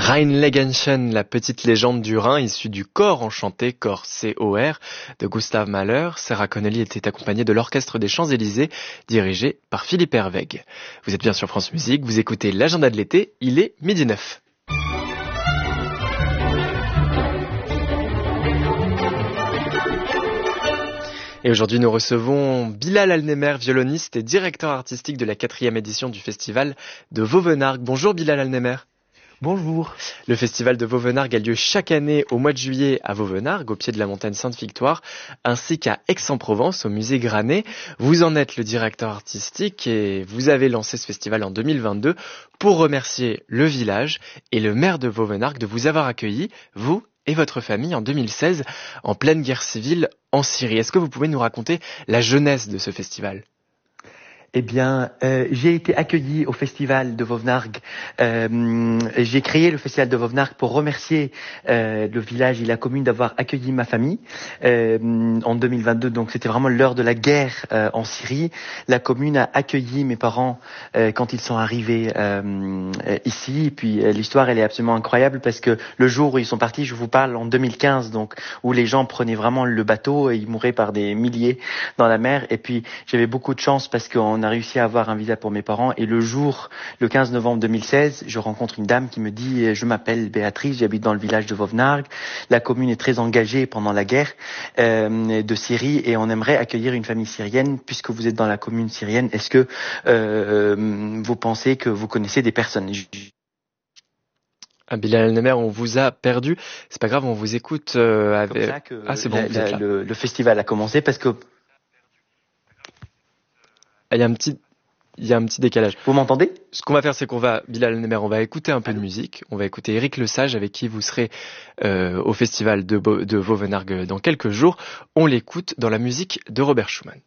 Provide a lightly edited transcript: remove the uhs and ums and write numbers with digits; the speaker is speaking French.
Rheinlegenschen, la petite légende du Rhin issue du Chor enchanté, Chor C-O-R, de Gustav Mahler. Sarah Connolly était accompagnée de l'Orchestre des Champs-Élysées, dirigé par Philippe Hervègue. Vous êtes bien sur France Musique, vous écoutez l'agenda de l'été, il est 12h09. Et aujourd'hui, nous recevons Bilal Alnemer, violoniste et directeur artistique de la 4e édition du festival de Vauvenargues. Bonjour Bilal Alnemer. Bonjour. Le festival de Vauvenargues a lieu chaque année au mois de juillet à Vauvenargues, au pied de la montagne Sainte-Victoire, ainsi qu'à Aix-en-Provence, au musée Granet. Vous en êtes le directeur artistique et vous avez lancé ce festival en 2022 pour remercier le village et le maire de Vauvenargues de vous avoir accueilli, vous et votre famille, en 2016, en pleine guerre civile en Syrie. Est-ce que vous pouvez nous raconter la jeunesse de ce festival ? Eh bien, j'ai été accueilli au festival de Vauvenargues. J'ai créé le festival de Vauvenargues pour remercier le village et la commune d'avoir accueilli ma famille en 2022. Donc, c'était vraiment l'heure de la guerre en Syrie. La commune a accueilli mes parents quand ils sont arrivés ici. Et puis, l'histoire, elle est absolument incroyable parce que le jour où ils sont partis, je vous parle en 2015, donc où les gens prenaient vraiment le bateau et ils mouraient par des milliers dans la mer. Et puis, j'avais beaucoup de chance parce qu'on a réussi à avoir un visa pour mes parents et le 15 novembre 2016, je rencontre une dame qui me dit « Je m'appelle Béatrice, j'habite dans le village de Vauvenargues. La commune est très engagée pendant la guerre de Syrie et on aimerait accueillir une famille syrienne puisque vous êtes dans la commune syrienne. Est-ce que vous pensez que vous connaissez des personnes ?» Bilal Alnemer, on vous a perdu. C'est pas grave, on vous écoute. C'est comme ça que c'est bon, le festival a commencé parce que... Il y a un petit décalage. Vous m'entendez ? Ce qu'on va faire, c'est Bilal Alnemer, on va écouter un peu de musique. On va écouter Éric Lesage, avec qui vous serez au festival de Vauvenargues dans quelques jours. On l'écoute dans la musique de Robert Schumann.